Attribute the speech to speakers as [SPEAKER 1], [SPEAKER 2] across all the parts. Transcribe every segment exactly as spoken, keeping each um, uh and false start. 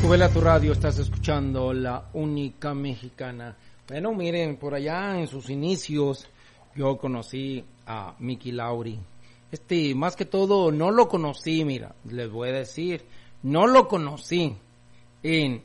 [SPEAKER 1] Súbele a tu radio, estás escuchando La Única Mexicana. Bueno, miren, por allá en sus inicios yo conocí a Mickey Lauri. Este, más que todo, no lo conocí, mira, les voy a decir, no lo conocí en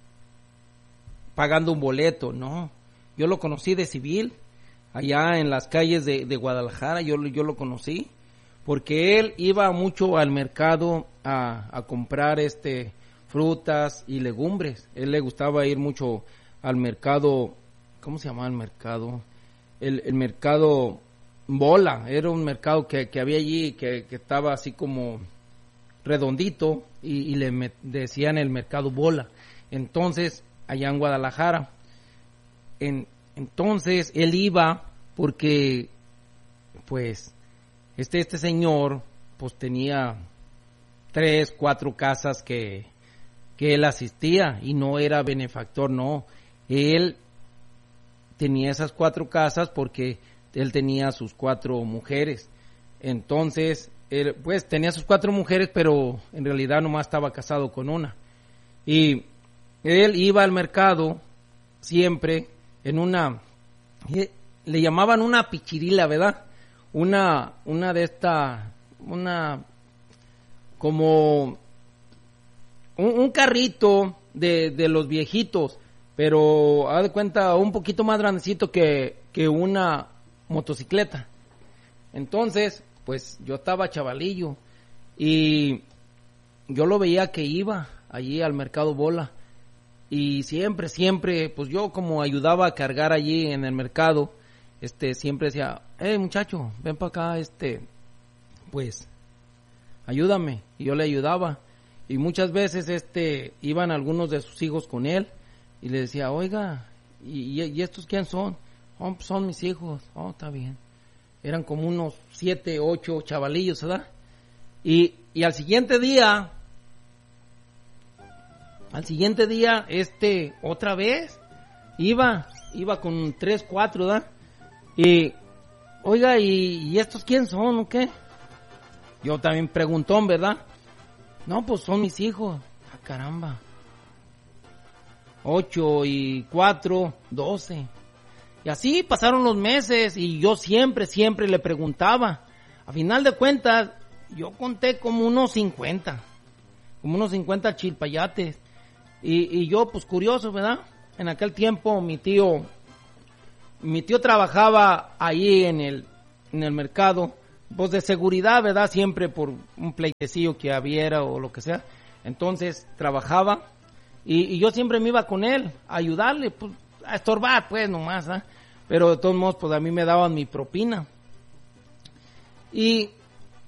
[SPEAKER 1] pagando un boleto, no. Yo lo conocí de civil, allá en las calles de, de Guadalajara, yo, yo lo conocí, porque él iba mucho al mercado a, a comprar este frutas y legumbres. Él le gustaba ir mucho al mercado, ¿cómo se llamaba el mercado? El, el mercado Bola, era un mercado que, que había allí, que, que estaba así como redondito, y, y le met, decían el mercado Bola. Entonces, allá en Guadalajara, en, entonces él iba porque, pues, este, este señor, pues tenía tres, cuatro casas que, que él asistía, y no era benefactor, no. Él tenía esas cuatro casas porque él tenía sus cuatro mujeres. Entonces, él, pues tenía sus cuatro mujeres, pero en realidad nomás estaba casado con una. Y él iba al mercado siempre en una, le llamaban una pichirila, ¿verdad? Una, una de esta, una, como un, un carrito de, de los viejitos, pero haz de cuenta un poquito más grandecito que, que una motocicleta. Entonces, pues yo estaba chavalillo y yo lo veía que iba allí al mercado Bola, y siempre, siempre, pues yo como ayudaba a cargar allí en el mercado, este, siempre decía, hey muchacho, ven para acá, este, pues, ayúdame, y yo le ayudaba, y muchas veces, este, iban algunos de sus hijos con él, y le decía, oiga, ¿y, y estos quién son? Oh, pues son mis hijos. Oh, está bien. Eran como unos siete, ocho chavalillos, ¿verdad? Y, y al siguiente día, al siguiente día, este, otra vez, iba, iba con tres, cuatro, ¿verdad? Y, oiga, ¿y, y estos quién son o qué? Yo también preguntón, ¿verdad? No, pues son mis hijos. Ah, caramba. Ocho y cuatro, doce. Y así pasaron los meses, y yo siempre, siempre le preguntaba. A final de cuentas, yo conté como unos cincuenta, como unos cincuenta chilpayates. Y, y yo, pues curioso, ¿verdad? En aquel tiempo mi tío, mi tío trabajaba ahí en el, en el mercado, pues de seguridad, ¿verdad? Siempre por un pleitecillo que hubiera o lo que sea. Entonces trabajaba, y, y yo siempre me iba con él a ayudarle, pues, a estorbar, pues, nomás, ¿eh? Pero de todos modos, pues, a mí me daban mi propina. Y,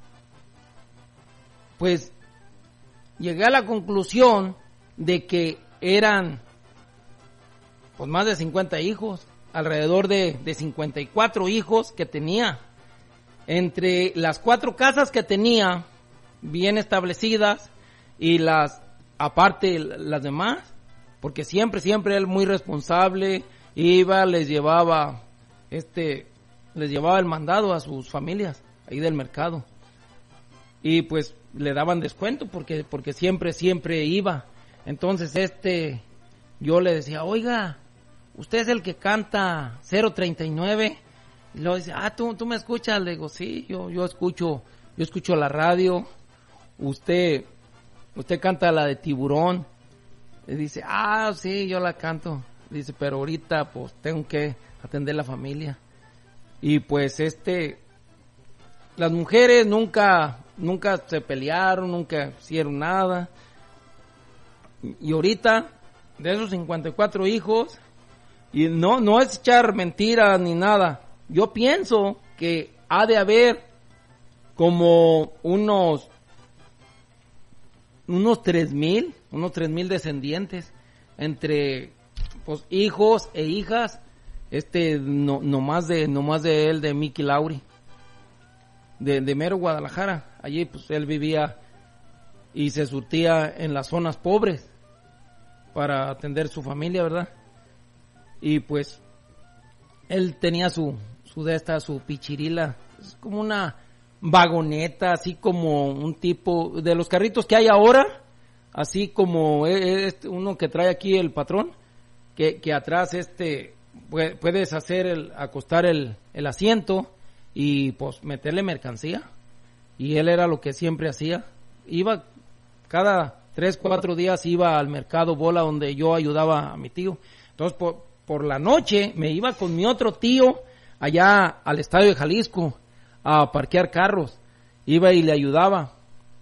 [SPEAKER 1] pues, llegué a la conclusión de que eran, pues, más de cincuenta hijos, alrededor de, de cincuenta y cuatro hijos que tenía. Entre las cuatro casas que tenía, bien establecidas, y las, aparte, las demás, porque siempre, siempre él muy responsable, iba, les llevaba, este, les llevaba el mandado a sus familias, ahí del mercado, y pues le daban descuento, porque, porque siempre, siempre iba. Entonces este, yo le decía, oiga, usted es el que canta cero treinta y nueve, y luego dice, ah, tú, tú me escuchas, le digo, sí, yo, yo escucho, yo escucho la radio, usted, usted canta la de Tiburón. Y dice, ah, sí, yo la canto. Dice, pero ahorita pues tengo que atender la familia. Y pues este, las mujeres nunca, nunca se pelearon, nunca hicieron nada. Y ahorita, de esos cincuenta y cuatro hijos, y no, no es echar mentiras ni nada, yo pienso que ha de haber como unos, unos tres mil, unos tres mil descendientes, entre, pues, hijos e hijas, este, no, no más de, no más de él, de Mickey Lauri, de, de mero Guadalajara. Allí, pues, él vivía y se surtía en las zonas pobres para atender su familia, ¿verdad? Y pues, él tenía su, su de esta, su pichirila, es como una vagoneta, así como un tipo de los carritos que hay ahora, así como es uno que trae aquí el patrón, que, que atrás este puedes hacer el acostar el, el asiento y pues meterle mercancía. Y él era lo que siempre hacía. Iba cada tres, cuatro días iba al mercado Bola donde yo ayudaba a mi tío. Entonces por, por la noche me iba con mi otro tío allá al estadio de Jalisco a parquear carros. Iba y le ayudaba.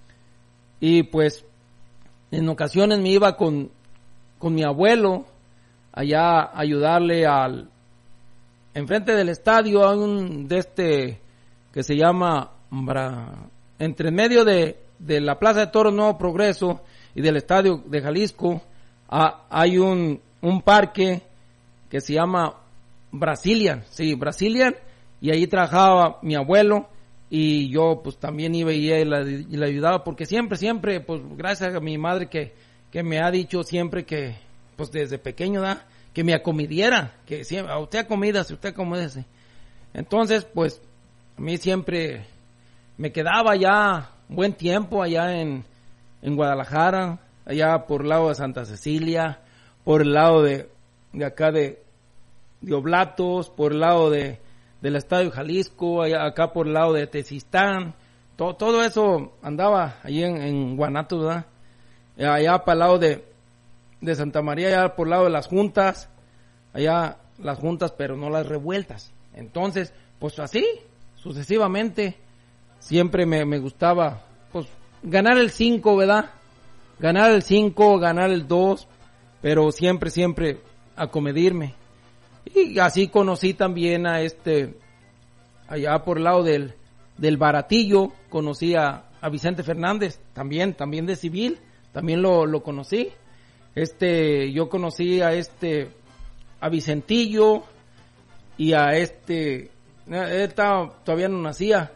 [SPEAKER 1] Y pues en ocasiones me iba con, con mi abuelo allá a ayudarle al... Enfrente del estadio hay un de este que se llama... Entre medio de, de la Plaza de Toros Nuevo Progreso y del estadio de Jalisco a, hay un, un parque que se llama Brazilian, sí, Brazilian, y ahí trabajaba mi abuelo y yo pues también iba y le, y le ayudaba porque siempre, siempre, pues gracias a mi madre que, que me ha dicho siempre que, pues desde pequeño, ¿da? Que me acomidiera, que siempre, a usted acomídase, usted acomídese. Entonces, pues, a mí siempre me quedaba ya buen tiempo allá en, en Guadalajara, allá por el lado de Santa Cecilia, por el lado de, de acá de, de Oblatos, por el lado de del Estadio Jalisco, allá, acá por el lado de Tezistán, todo, todo eso andaba allí en, en Guanatos, ¿verdad? Allá para el lado de, de Santa María, allá por el lado de las juntas, allá las juntas, pero no las revueltas. Entonces, pues así, sucesivamente, siempre me, me gustaba, pues, ganar el cinco, ¿verdad? Ganar el cinco, ganar el dos, pero siempre, siempre acomedirme. Y así conocí también a este, allá por el lado del, del Baratillo, conocí a, a Vicente Fernández, también, también de civil, también lo, lo conocí. Este, yo conocí a este, a Vicentillo y a este, él estaba, todavía no nacía.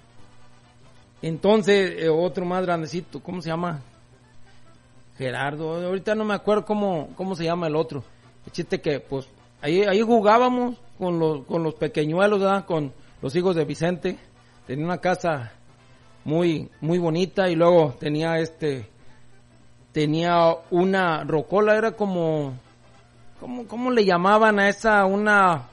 [SPEAKER 1] Entonces, eh, otro más grandecito, ¿cómo se llama? Gerardo, ahorita no me acuerdo cómo, cómo se llama el otro. El chiste que, pues, ahí, ahí jugábamos con los, con los pequeñuelos, ¿verdad? Con los hijos de Vicente. Tenía una casa muy, muy bonita y luego tenía este, tenía una rocola, era como, ¿cómo, cómo le llamaban a esa? Una,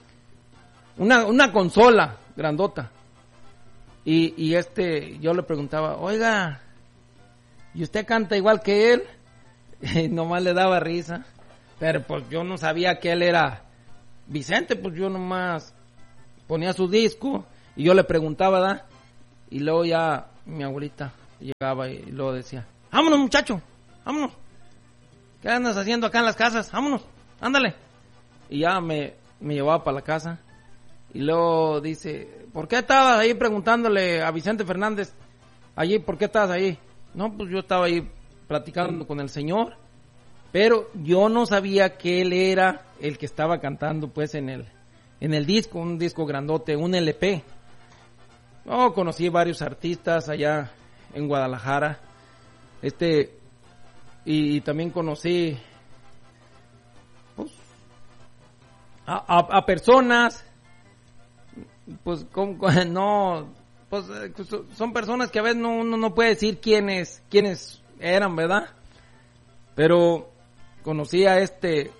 [SPEAKER 1] una, una consola grandota. Y, y este, yo le preguntaba, oiga, ¿y usted canta igual que él? Y nomás le daba risa. Pero pues yo no sabía que él era Vicente, pues yo nomás ponía su disco y yo le preguntaba, ¿verdad? Y luego ya mi abuelita llegaba y luego decía, vámonos muchacho, vámonos. ¿Qué andas haciendo acá en las casas? Vámonos, ándale. Y ya me, me llevaba para la casa. Y luego dice, ¿por qué estabas ahí preguntándole a Vicente Fernández? Allí, ¿por qué estabas ahí? No, pues yo estaba ahí platicando con el señor. Pero yo no sabía que él era el que estaba cantando pues en el en el disco, un disco grandote, un L P. Oh, conocí varios artistas allá en Guadalajara. Este y, y también conocí pues a, a, a personas pues con, con, no pues son personas que a veces no uno no puede decir quiénes quiénes eran, ¿verdad? Pero conocí a este,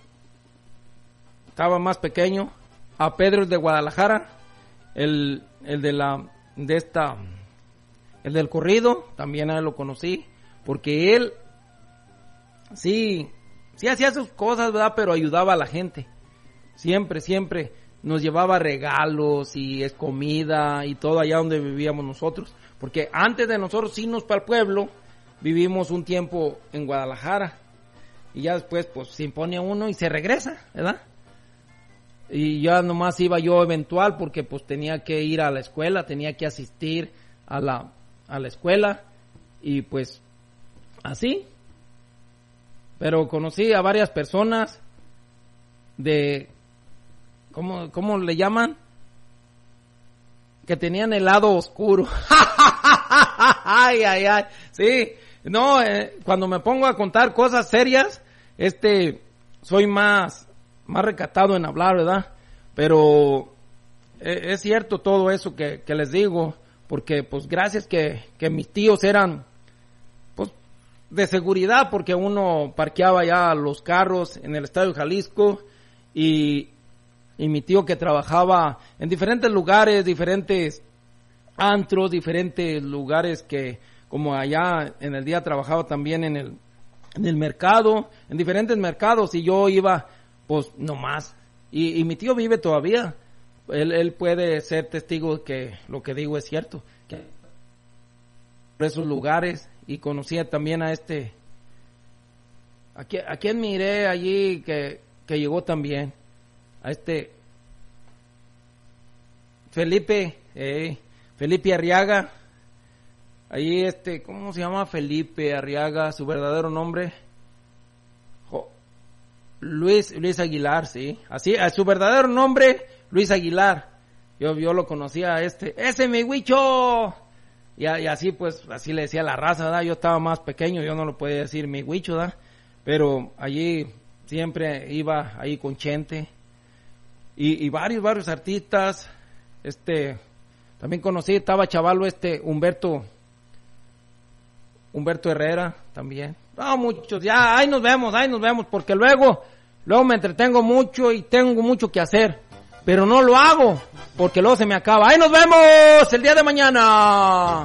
[SPEAKER 1] estaba más pequeño, a Pedro de Guadalajara, el, el de la, de esta, el del corrido, también a él lo conocí, porque él, sí, sí hacía sus cosas, ¿verdad? Pero ayudaba a la gente, siempre, siempre nos llevaba regalos y es comida y todo allá donde vivíamos nosotros, porque antes de nosotros irnos para el pueblo, vivimos un tiempo en Guadalajara. Y ya después, pues, se impone a uno y se regresa, ¿verdad? Y ya nomás iba yo eventual porque, pues, tenía que ir a la escuela, tenía que asistir a la, a la escuela. Y, pues, así. Pero conocí a varias personas de, ¿cómo, cómo le llaman? Que tenían el lado oscuro. Ay, ay, ay. Sí. No, eh, cuando me pongo a contar cosas serias, este, soy más, más recatado en hablar, ¿verdad? Pero eh, es cierto todo eso que, que les digo, porque pues gracias que, que mis tíos eran, pues, de seguridad, porque uno parqueaba ya los carros en el Estadio Jalisco, y, y mi tío que trabajaba en diferentes lugares, diferentes antros, diferentes lugares que, como allá en el día trabajaba también en el, en el mercado, en diferentes mercados, y yo iba, pues, nomás. Y, y mi tío vive todavía. Él, él puede ser testigo de que lo que digo es cierto. Que por esos lugares, y conocía también a este, a quien, a quien miré allí que, que llegó también, a este Felipe, eh, Felipe Arriaga, ahí este, ¿cómo se llama? Felipe Arriaga, su verdadero nombre, jo, Luis, Luis Aguilar, sí, así, a su verdadero nombre, Luis Aguilar. Yo, yo lo conocía a este, ¡ese mi huicho! Y, y así pues, así le decía la raza, ¿verdad? Yo estaba más pequeño, yo no lo podía decir mi huicho, ¿verdad? Pero allí siempre iba ahí con Chente, y, y varios, varios artistas, este, también conocí, estaba chavalo este Humberto, Humberto Herrera también. No, muchos, ya, ahí nos vemos, ahí nos vemos, porque luego, luego me entretengo mucho y tengo mucho que hacer, pero no lo hago, porque luego se me acaba. ¡Ahí nos vemos el día de mañana!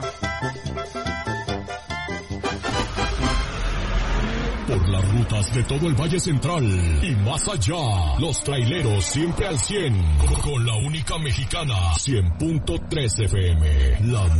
[SPEAKER 2] Por las rutas de todo el Valle Central y más allá, los traileros siempre al cien, con la única mexicana, cien punto tres F M, la